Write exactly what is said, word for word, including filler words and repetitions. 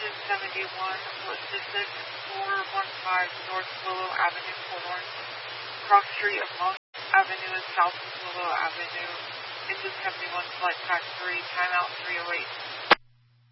seven seventy-one, Pacific four one five North Willow Avenue, Florence. Cross Street of Monk Avenue and South Willow Avenue. Engine seventy-one, flight track three, timeout three oh eight.